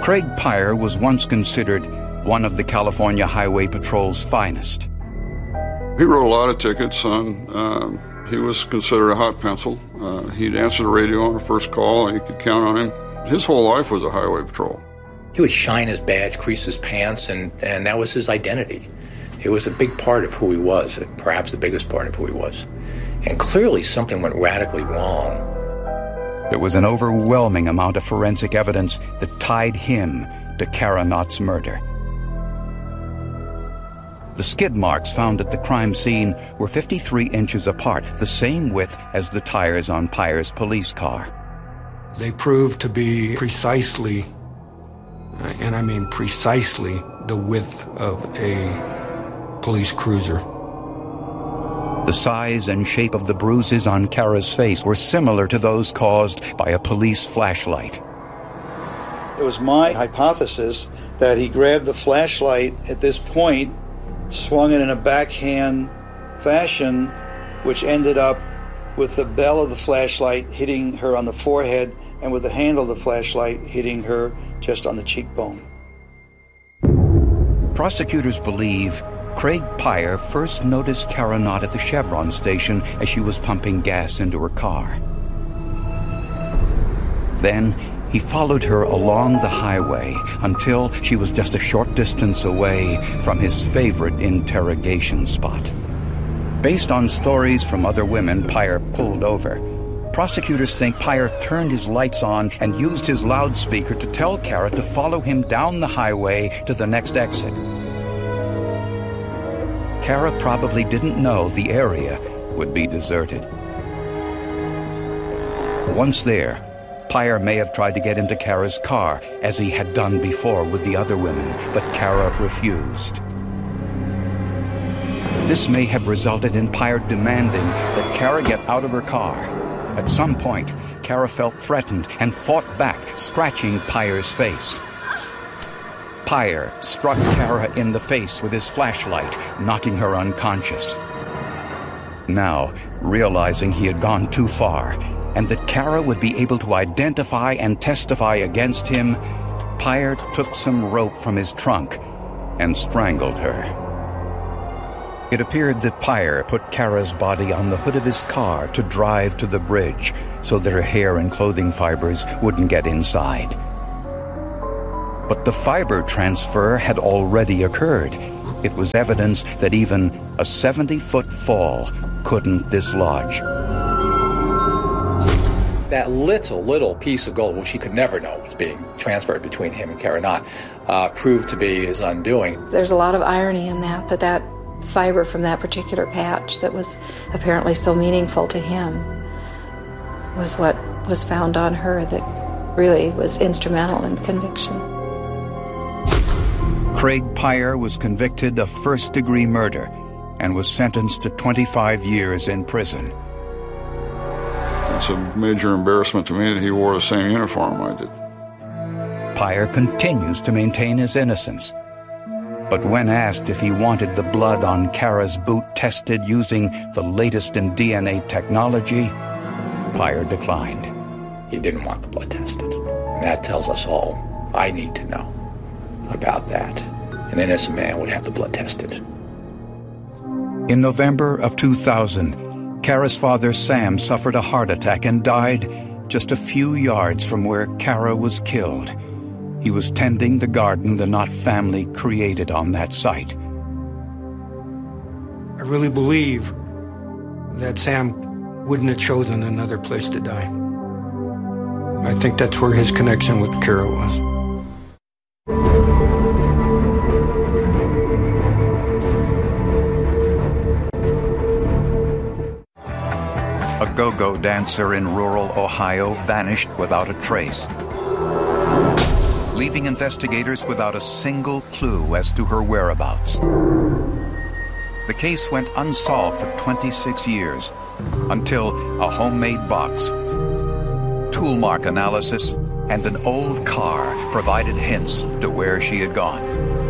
Craig Pyer was once considered one of the California Highway Patrol's finest. He wrote a lot of tickets. He was considered a hot pencil. He'd answer the radio on the first call, and you could count on him. His whole life was a highway patrol. He would shine his badge, crease his pants, and that was his identity. It was a big part of who he was, perhaps the biggest part of who he was. And clearly something went radically wrong. There was an overwhelming amount of forensic evidence that tied him to Kara Knott's murder. The skid marks found at the crime scene were 53 inches apart, the same width as the tires on Pyer's police car. They proved to be precisely, and I mean precisely, the width of a police cruiser. The size and shape of the bruises on Kara's face were similar to those caused by a police flashlight. It was my hypothesis that he grabbed the flashlight at this point, swung it in a backhand fashion, which ended up with the bell of the flashlight hitting her on the forehead and with the handle of the flashlight hitting her just on the cheekbone. Prosecutors believe Craig Pyer first noticed Kara Knott at the Chevron station as she was pumping gas into her car. Then he followed her along the highway until she was just a short distance away from his favorite interrogation spot. Based on stories from other women Pyer pulled over, prosecutors think Pyer turned his lights on and used his loudspeaker to tell Kara to follow him down the highway to the next exit. Kara probably didn't know the area would be deserted. Once there, Pyer may have tried to get into Kara's car, as he had done before with the other women, but Kara refused. This may have resulted in Pyer demanding that Kara get out of her car. At some point, Kara felt threatened and fought back, scratching Pyer's face. Pyer struck Kara in the face with his flashlight, knocking her unconscious. Now, realizing he had gone too far, and that Kara would be able to identify and testify against him, Pyer took some rope from his trunk and strangled her. It appeared that Pyer put Kara's body on the hood of his car to drive to the bridge so that her hair and clothing fibers wouldn't get inside. But the fiber transfer had already occurred. It was evidence that even a 70-foot fall couldn't dislodge. That little piece of gold, which he could never know was being transferred between him and Kara Knott, proved to be his undoing. There's a lot of irony in that fiber from that particular patch that was apparently so meaningful to him was what was found on her that really was instrumental in conviction. Craig Pyer was convicted of first-degree murder and was sentenced to 25 years in prison. It's a major embarrassment to me that he wore the same uniform I did. Pyer continues to maintain his innocence. But when asked if he wanted the blood on Kara's boot tested using the latest in DNA technology, Pyer declined. He didn't want the blood tested. And that tells us all I need to know about that. An innocent man would have the blood tested. In November of 2000, Kara's father Sam suffered a heart attack and died just a few yards from where Kara was killed. He was tending the garden the Knott family created on that site. I really believe that Sam wouldn't have chosen another place to die. I think that's where his connection with Kara was. A go-go dancer in rural Ohio vanished without a trace, leaving investigators without a single clue as to her whereabouts. The case went unsolved for 26 years, until a homemade box, tool mark analysis, and an old car provided hints to where she had gone.